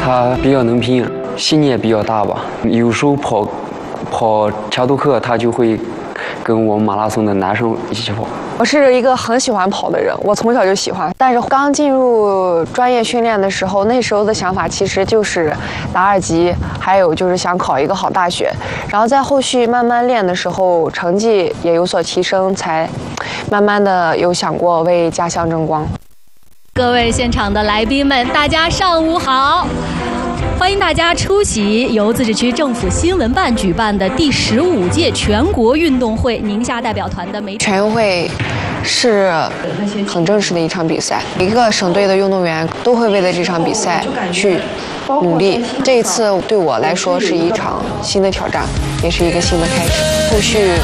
他比较能拼，心也比较大吧。有时候跑强度课，他就会跟我们马拉松的男生一起跑。 我是一个很喜欢跑的人，我从小就喜欢。但是刚进入专业训练的时候，那时候的想法其实就是打2级，还有就是想考一个好大学。然后在后续慢慢练的时候，成绩也有所提升，才慢慢的有想过为家乡争光。 各位现场的来宾们，大家上午好！欢迎大家出席由自治区政府新闻办举办的第15届全国运动会宁夏代表团的全运会是很正式的一场比赛，一个省队的运动员都会为了这场比赛去努力。这一次对我来说是一场新的挑战，也是一个新的开始。后续